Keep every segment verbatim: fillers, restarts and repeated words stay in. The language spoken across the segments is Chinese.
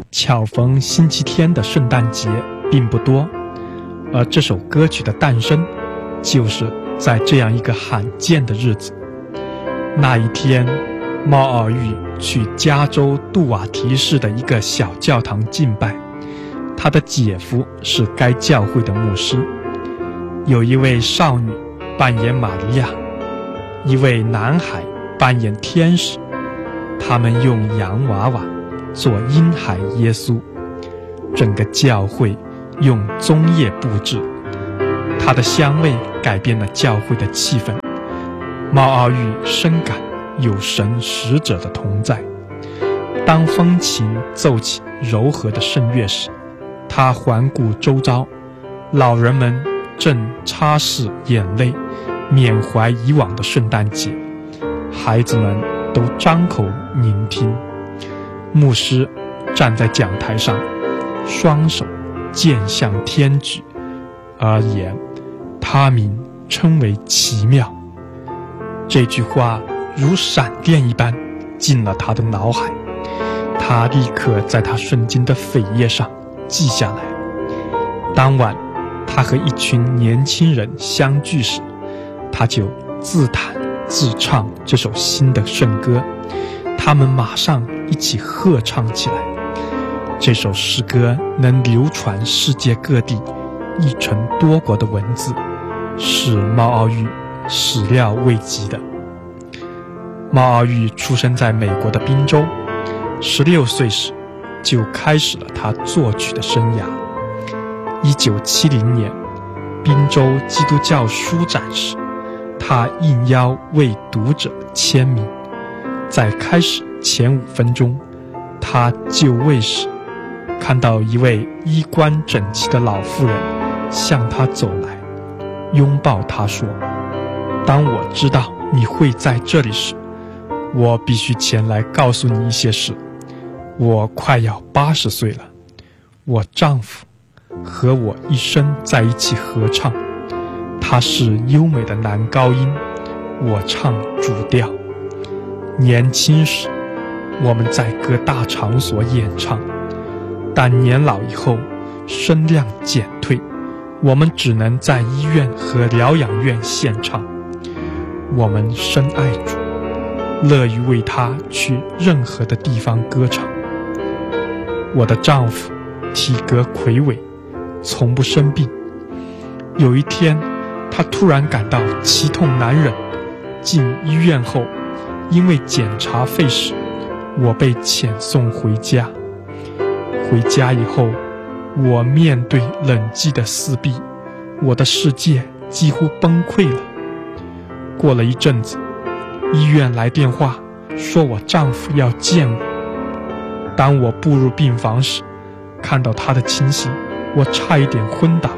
巧逢星期天的圣诞节并不多，而这首歌曲的诞生就是在这样一个罕见的日子。那一天，猫奥玉去加州杜瓦提市的一个小教堂敬拜，他的姐夫是该教会的牧师。有一位少女扮演玛利亚，一位男孩扮演天使，他们用洋娃娃做婴孩耶稣。整个教会用棕叶布置，它的香味改变了教会的气氛。猫奥玉深感有神使者的同在。当风琴奏起柔和的圣乐时，他环顾周遭，老人们正擦拭眼泪，缅怀以往的圣诞节，孩子们都张口聆听。牧师站在讲台上，双手剑向天举，而言他名称为奇妙。这句话如闪电一般进了他的脑海，他立刻在他圣经的扉页上记下来。当晚他和一群年轻人相聚时，他就自弹自唱这首新的圣歌，他们马上一起合唱起来。这首诗歌能流传世界各地，译成多国的文字，是猫奥玉始料未及的。猫奥玉出生在美国的宾州，十六岁时就开始了他作曲的生涯。一九七零年，宾州基督教书展时，他应邀为读者签名。在开始前五分钟，他就位时，看到一位衣冠整齐的老妇人向他走来，拥抱他说：当我知道你会在这里时，我必须前来告诉你一些事。我快要八十岁了，我丈夫和我一生在一起合唱，他是优美的男高音，我唱主调。年轻时我们在各大场所演唱，但年老以后声量减退，我们只能在医院和疗养院献唱。我们深爱主，乐于为他去任何的地方歌唱。我的丈夫体格魁伟，从不生病。有一天，他突然感到奇痛难忍，进医院后，因为检查费时，我被遣送回家。回家以后，我面对冷寂的四壁，我的世界几乎崩溃了。过了一阵子，医院来电话说我丈夫要见我。当我步入病房时，看到他的情形，我差一点昏倒。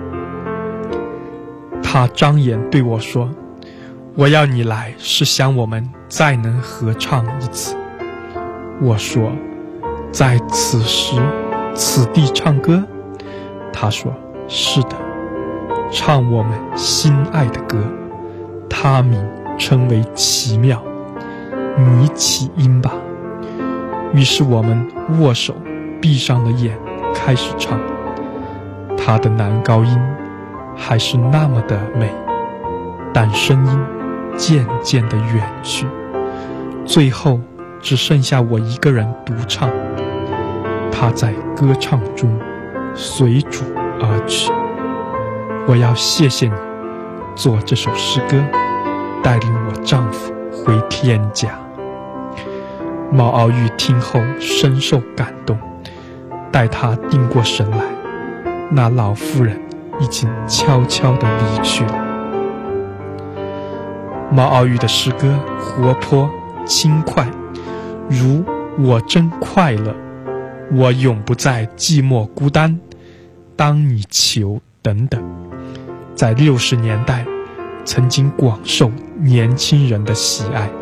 他张眼对我说：我要你来是想我们再能合唱一次。我说：在此时此地唱歌？他说：是的，唱我们心爱的歌，他名称为奇妙，你起音吧。于是我们握手，闭上了眼，开始唱。他的男高音还是那么的美，但声音渐渐的远去，最后只剩下我一个人独唱。他在歌唱中随主而去。我要谢谢你做这首诗歌，带领我丈夫回天家。猫奥玉听后深受感动，待他定过神来，那老妇人已经悄悄地离去了。猫奥玉的诗歌活泼轻快，如我真快乐，我永不再寂寞孤单，当你求等等，在六十年代曾经广受年轻人的喜爱。